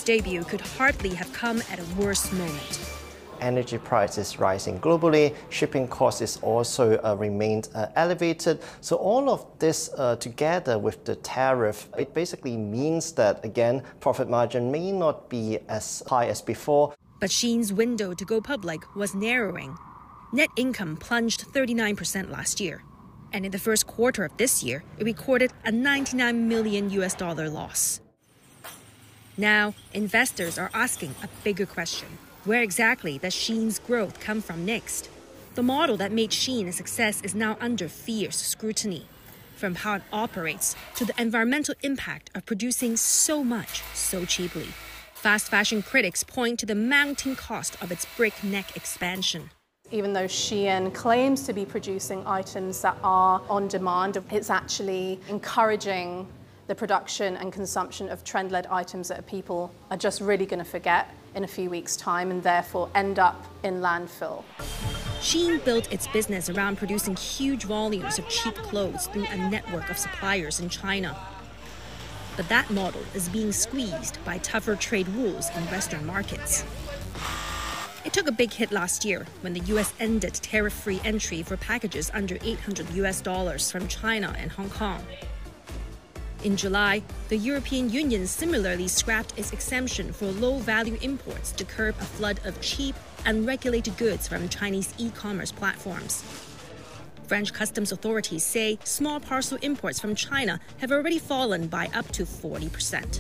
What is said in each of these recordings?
debut could hardly have come at a worse moment. Energy prices rising globally, shipping costs also remained elevated. So all of this together with the tariff, it basically means that, again, profit margin may not be as high as before. But Shein's window to go public was narrowing. Net income plunged 39% last year. And in the first quarter of this year, it recorded a $99 million loss. Now, investors are asking a bigger question. Where exactly does Shein's growth come from next? The model that made Shein a success is now under fierce scrutiny. From how it operates to the environmental impact of producing so much so cheaply. Fast fashion critics point to the mounting cost of its breakneck expansion. Even though Shein claims to be producing items that are on demand, it's actually encouraging the production and consumption of trend-led items that people are just really going to forget in a few weeks' time and therefore end up in landfill. Shein built its business around producing huge volumes of cheap clothes through a network of suppliers in China. But that model is being squeezed by tougher trade rules in Western markets. It took a big hit last year when the US ended tariff-free entry for packages under $800 from China and Hong Kong. In July, the European Union similarly scrapped its exemption for low-value imports to curb a flood of cheap, unregulated goods from Chinese e-commerce platforms. French customs authorities say small parcel imports from China have already fallen by up to 40%.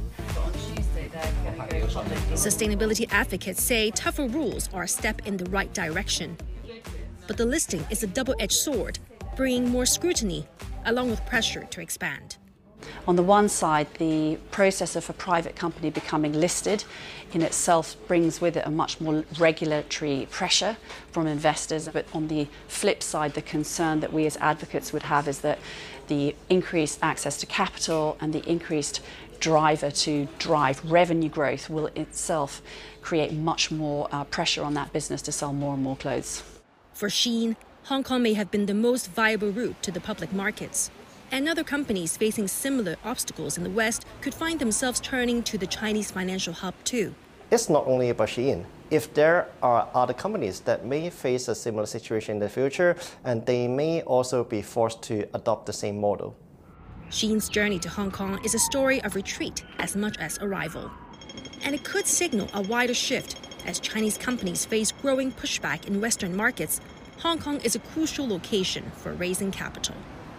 Sustainability advocates say tougher rules are a step in the right direction. But the listing is a double-edged sword, bringing more scrutiny along with pressure to expand. On the one side, the process of a private company becoming listed in itself brings with it a much more regulatory pressure from investors. But on the flip side, the concern that we as advocates would have is that the increased access to capital and the increased driver to drive revenue growth will itself create much more pressure on that business to sell more and more clothes. For Shein, Hong Kong may have been the most viable route to the public markets. And other companies facing similar obstacles in the West could find themselves turning to the Chinese financial hub too. It's not only about Shein. If there are other companies that may face a similar situation in the future, and they may also be forced to adopt the same model. Shein's journey to Hong Kong is a story of retreat as much as arrival. And it could signal a wider shift as Chinese companies face growing pushback in Western markets. Hong Kong is a crucial location for raising capital.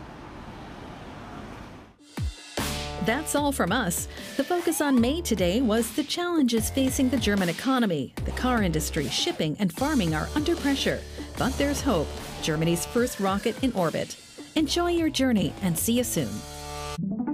That's all from us. The focus on May today was the challenges facing the German economy. The car industry, shipping, and farming are under pressure. But there's hope. Germany's first rocket in orbit. Enjoy your journey and see you soon.